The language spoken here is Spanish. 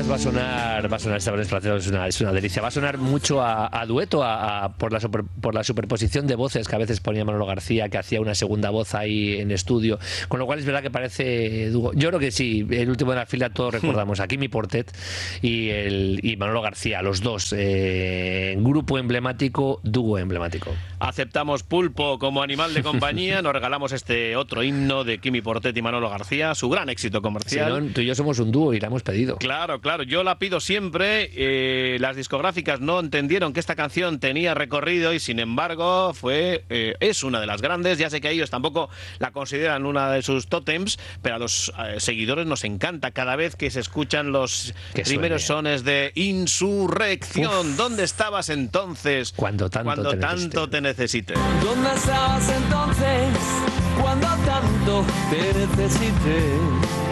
además va a sonar Esteban Esplacero, es una delicia. Va a sonar mucho a dueto, por la superposición de voces que a veces ponía Manolo García, que hacía una segunda voz ahí en estudio, con lo cual es verdad que parece dúo. Yo creo que sí, el último de la fila todos recordamos a Quimi Portet y Manolo García, los dos, grupo emblemático, dúo emblemático. Aceptamos Pulpo como animal de compañía, nos regalamos este otro himno de Quimi Portet y Manolo García, su gran éxito comercial. Si no, tú y yo somos un dúo y la hemos pedido. Claro, yo la pido siempre. Las discográficas no entendieron que esta canción tenía recorrido y sin embargo es una de las grandes. Ya sé que ellos tampoco la consideran una de sus tótems, pero a los seguidores nos encanta cada vez que se escuchan los primeros sones de Insurrección. Uf. ¿Dónde estabas entonces? Cuando tanto te necesité. ¿Dónde estabas entonces? Cuando tanto te necesité.